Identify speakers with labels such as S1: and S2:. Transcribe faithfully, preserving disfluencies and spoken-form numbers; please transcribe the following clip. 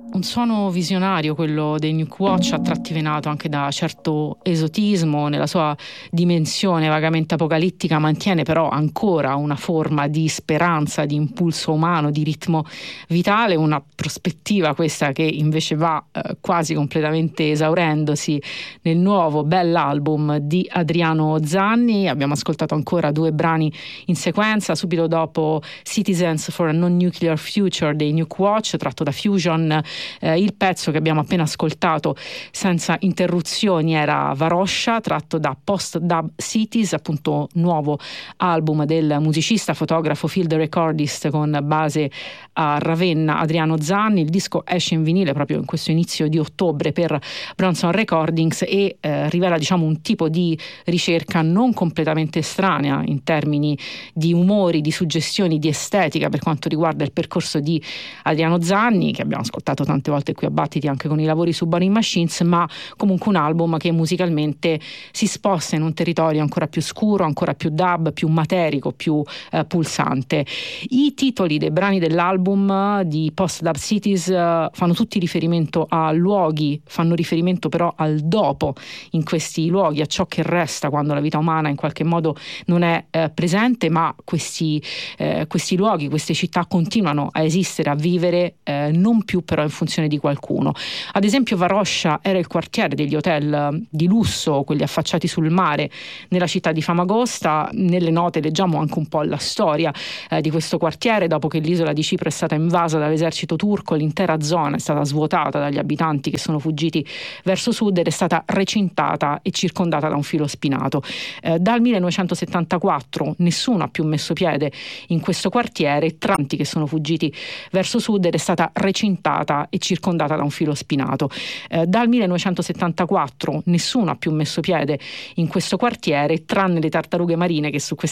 S1: Un suono visionario, quello dei Nuke Watch, a tratti venato anche da certo esotismo. Nella sua dimensione vagamente apocalittica mantiene però ancora una forma di speranza, di impulso umano, di ritmo vitale, una prospettiva questa che invece va eh, quasi completamente esaurendosi nel nuovo bell'album di Adriano Zanni. Abbiamo ascoltato ancora due brani in sequenza, subito dopo Citizens for a Non-Nuclear Future dei Nuke Watch, tratto da Fusion. Eh, il pezzo che abbiamo appena ascoltato senza interruzioni era Varosha, tratto da Post Dub Cities, appunto nuovo album del musicista, fotografo, field recordist con base a Ravenna, Adriano Zanni. Il disco esce in vinile proprio in questo inizio di ottobre per Bronson Recordings e eh, rivela, diciamo, un tipo di ricerca non completamente estranea in termini di umori, di suggestioni, di estetica per quanto riguarda il percorso di Adriano Zanni, che abbiamo ascoltato tante volte qui a Battiti anche con i lavori su Burning Machines, ma comunque un album che musicalmente si sposta in un territorio ancora più scuro, ancora più dub, più materico, più eh, pulsante. I titoli dei brani dell'album di Post Dub Cities eh, fanno tutti riferimento a luoghi, fanno riferimento però al dopo in questi luoghi, a ciò che resta quando la vita umana in qualche modo non è eh, presente, ma questi, eh, questi luoghi, queste città continuano a esistere, a vivere, eh, non più però in funzione di qualcuno. Ad esempio Varosha era il quartiere degli hotel di lusso, quelli affacciati sul mare nella città di Famagosta. Nelle note leggiamo anche un po' la storia eh, di questo quartiere. Dopo che l'isola di Cipro è stata invasa dall'esercito turco, l'intera zona è stata svuotata dagli abitanti che sono fuggiti verso sud ed è stata recintata e circondata da un filo spinato. Eh, dal millenovecentosettantaquattro nessuno ha più messo piede in questo quartiere, tranti che sono fuggiti verso sud ed è stata recintata e circondata da un filo spinato. Eh, dal millenovecentosettantaquattro nessuno ha più messo piede in questo quartiere, tranne le tartarughe marine che su questa